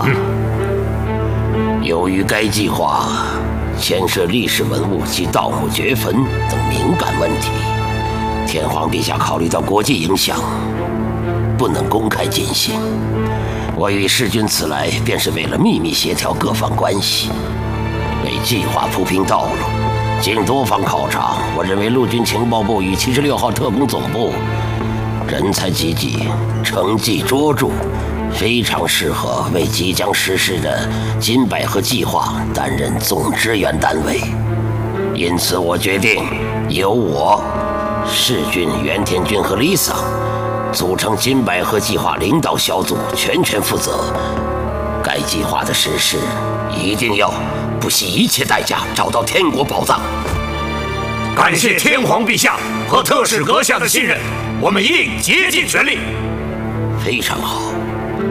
吧。由于该计划牵涉历史文物及盗墓掘坟等敏感问题，天皇陛下考虑到国际影响，不能公开进行。我与世君此来，便是为了秘密协调各方关系，为计划铺平道路。经多方考察，我认为陆军情报部与76号特工总部人才济济，成绩卓著，非常适合为即将实施的金百合计划担任总支援单位。因此，我决定由我、世君、袁天军和 Lisa 组成金百合计划领导小组，全权负责。该计划的实施一定要不惜一切代价找到天国宝藏。 感谢天皇陛下和特使阁下的信任，我们一定竭尽全力。 非常好。